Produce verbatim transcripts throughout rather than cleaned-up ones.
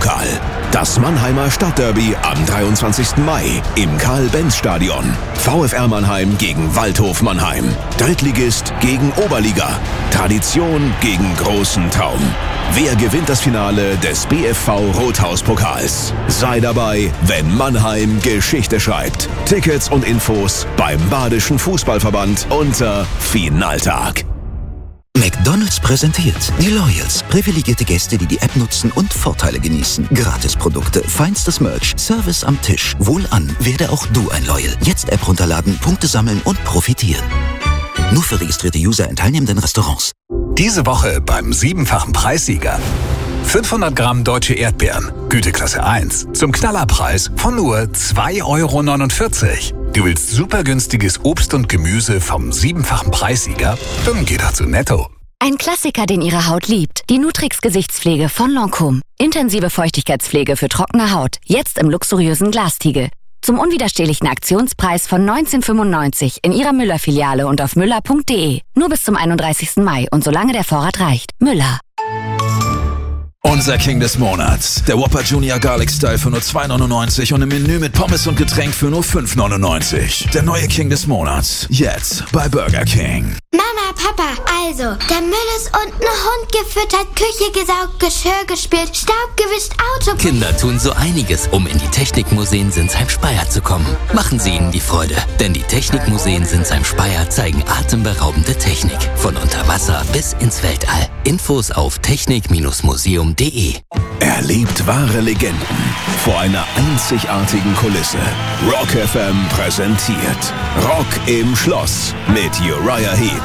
Rotauspokal. Das Mannheimer Stadtderby am dreiundzwanzigsten Mai im Karl-Benz-Stadion. VfR Mannheim gegen Waldhof Mannheim. Drittligist gegen Oberliga. Tradition gegen großen Traum. Wer gewinnt das Finale des B F V Rothauspokals? Sei dabei, wenn Mannheim Geschichte schreibt. Tickets und Infos beim Badischen Fußballverband unter Finaltag. McDonald's präsentiert die Loyals. Privilegierte Gäste, die die App nutzen und Vorteile genießen. Gratisprodukte, feinstes Merch, Service am Tisch. Wohlan, werde auch du ein Loyal. Jetzt App runterladen, Punkte sammeln und profitieren. Nur für registrierte User in teilnehmenden Restaurants. Diese Woche beim siebenfachen Preissieger. fünfhundert Gramm deutsche Erdbeeren, Güteklasse eins, zum Knallerpreis von nur zwei Euro neunundvierzig. Du willst super günstiges Obst und Gemüse vom siebenfachen Preissieger? Dann geh doch zu Netto. Ein Klassiker, den Ihre Haut liebt. Die Nutrix Gesichtspflege von Lancôme. Intensive Feuchtigkeitspflege für trockene Haut. Jetzt im luxuriösen Glastiegel. Zum unwiderstehlichen Aktionspreis von neunzehn fünfundneunzig in Ihrer Müller-Filiale und auf müller punkt de. Nur bis zum einunddreißigsten Mai und solange der Vorrat reicht. Müller. Unser King des Monats. Der Whopper Junior Garlic Style für nur zwei neunundneunzig und im Menü mit Pommes und Getränk für nur fünf neunundneunzig. Der neue King des Monats. Jetzt bei Burger King. Mama, Papa, also, der Müll ist unten, Hund gefüttert, Küche gesaugt, Geschirr gespült, Staub gewischt, Auto... Kinder tun so einiges, um in die Technikmuseen Sinsheim-Speyer zu kommen. Machen Sie ihnen die Freude, denn die Technikmuseen Sinsheim-Speyer zeigen atemberaubende Technik. Von unter Wasser bis ins Weltall. Infos auf technik museum punkt de. Erlebt wahre Legenden vor einer einzigartigen Kulisse. Rock F M präsentiert Rock im Schloss mit Uriah Heep.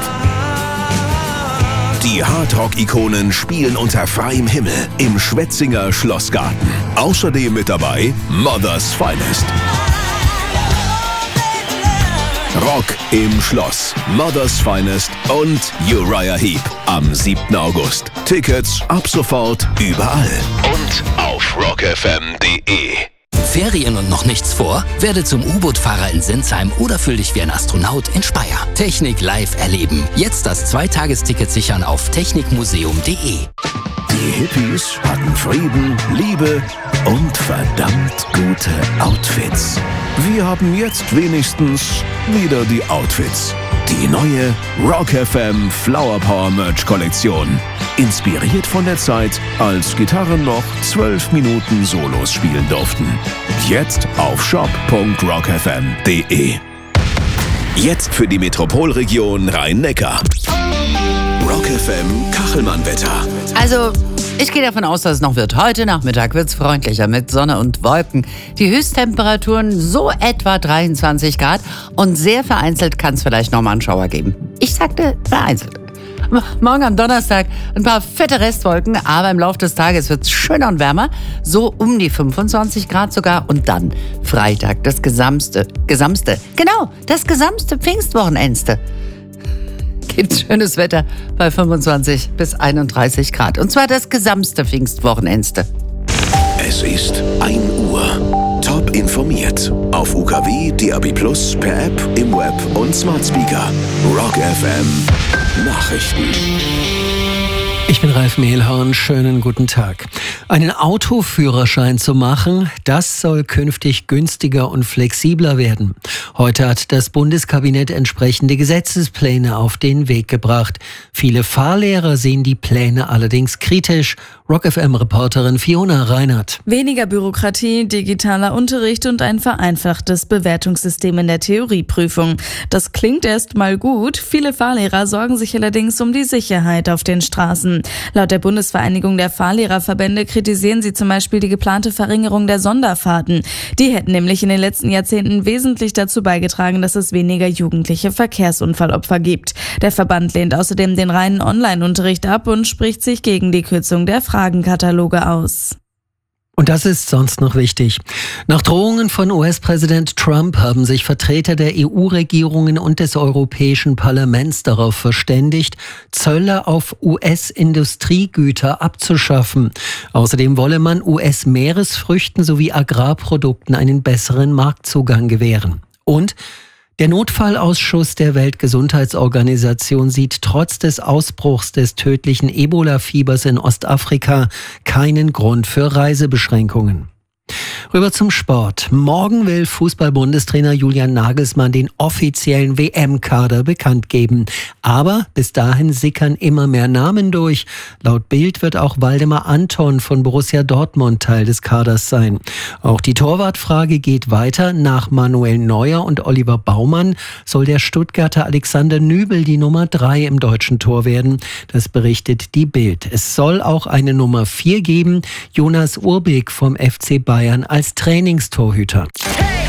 Die Hardrock-Ikonen spielen unter freiem Himmel im Schwetzinger Schlossgarten. Außerdem mit dabei Mother's Finest. Rock im Schloss, Mother's Finest und Uriah Heep am siebten August. Tickets ab sofort überall und auf rock f m punkt de. Ferien und noch nichts vor? Werde zum U-Boot-Fahrer in Sinsheim oder fühl dich wie ein Astronaut in Speyer. Technik live erleben. Jetzt das Zweitagesticket sichern auf technik museum punkt de. Die Hippies hatten Frieden, Liebe und verdammt gute Outfits. Wir haben jetzt wenigstens wieder die Outfits. Die neue Rock F M Flower Power Merch Kollektion. Inspiriert von der Zeit, als Gitarren noch zwölf Minuten Solos spielen durften. Jetzt auf shop punkt rock f m punkt de. Jetzt für die Metropolregion Rhein-Neckar. Rock F M Kachelmann-Wetter. Also, ich gehe davon aus, dass es noch wird. Heute Nachmittag wird es freundlicher mit Sonne und Wolken. Die Höchsttemperaturen so etwa dreiundzwanzig Grad und sehr vereinzelt kann es vielleicht nochmal einen Schauer geben. Ich sagte vereinzelt. Morgen am Donnerstag ein paar fette Restwolken, aber im Laufe des Tages wird es schöner und wärmer, so um die fünfundzwanzig Grad sogar. Und dann Freitag, das gesamte, gesamte, genau, das gesamte Pfingstwochenendste. Gibt schönes Wetter bei fünfundzwanzig bis einunddreißig Grad. Und zwar das gesamte Pfingstwochenendste. Es ist ein Uhr. Top informiert. Auf U K W, D A B plus, per App, im Web und Smart Speaker. Rock F M Nachrichten. Ich bin Ralf Mehlhorn, schönen guten Tag. Einen Autoführerschein zu machen, das soll künftig günstiger und flexibler werden. Heute hat das Bundeskabinett entsprechende Gesetzespläne auf den Weg gebracht. Viele Fahrlehrer sehen die Pläne allerdings kritisch. Rock F M-Reporterin Fiona Reinhardt. Weniger Bürokratie, digitaler Unterricht und ein vereinfachtes Bewertungssystem in der Theorieprüfung. Das klingt erst mal gut. Viele Fahrlehrer sorgen sich allerdings um die Sicherheit auf den Straßen. Laut der Bundesvereinigung der Fahrlehrerverbände kritisieren sie zum Beispiel die geplante Verringerung der Sonderfahrten. Die hätten nämlich in den letzten Jahrzehnten wesentlich dazu beigetragen, dass es weniger jugendliche Verkehrsunfallopfer gibt. Der Verband lehnt außerdem den reinen Online-Unterricht ab und spricht sich gegen die Kürzung der Fragenkataloge aus. Und das ist sonst noch wichtig. Nach Drohungen von U S-Präsident Trump haben sich Vertreter der E U-Regierungen und des Europäischen Parlaments darauf verständigt, Zölle auf U S-Industriegüter abzuschaffen. Außerdem wolle man U S-Meeresfrüchten sowie Agrarprodukten einen besseren Marktzugang gewähren. Und Der Notfallausschuss der Weltgesundheitsorganisation sieht trotz des Ausbruchs des tödlichen Ebola-Fiebers in Ostafrika keinen Grund für Reisebeschränkungen. Rüber zum Sport. Morgen will Fußball-Bundestrainer Julian Nagelsmann den offiziellen W M-Kader bekannt geben. Aber bis dahin sickern immer mehr Namen durch. Laut Bild wird auch Waldemar Anton von Borussia Dortmund Teil des Kaders sein. Auch die Torwartfrage geht weiter. Nach Manuel Neuer und Oliver Baumann soll der Stuttgarter Alexander Nübel die Nummer drei im deutschen Tor werden. Das berichtet die Bild. Es soll auch eine Nummer vier geben. Jonas Urbig vom F C Bayern als Trainingstorhüter.